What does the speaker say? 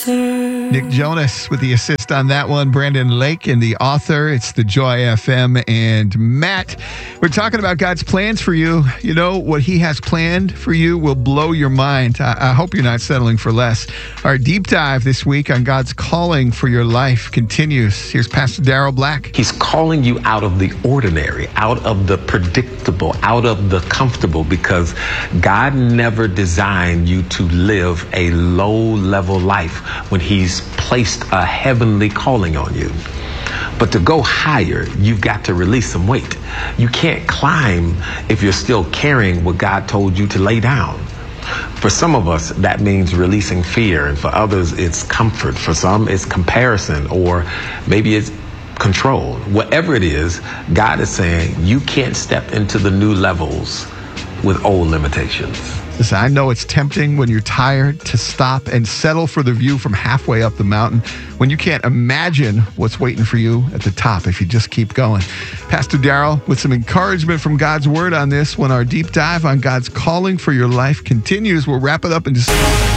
Nick Jonas with the assist on that one. Brandon Lake and the author. It's the Joy FM. And Matt, we're talking about God's plans for you. You know, what he has planned for you will blow your mind. I hope you're not settling for less. Our deep dive this week on God's calling for your life continues. Here's Pastor Darrell Black. He's calling you out of the ordinary, out of the predictable, out of the comfortable, because God never designed you to live a low-level life when he's placed a heavenly calling on you. But to go higher, you've got to release some weight. You can't climb if you're still carrying what God told you to lay down. For some of us, that means releasing fear, and for others, it's comfort. For some, it's comparison, or maybe it's control. Whatever it is, God is saying you can't step into the new levels with old limitations. Listen, I know it's tempting when you're tired to stop and settle for the view from halfway up the mountain, when you can't imagine what's waiting for you at the top if you just keep going. Pastor Darrell with some encouragement from God's word on this when our deep dive on God's calling for your life continues. We'll wrap it up in just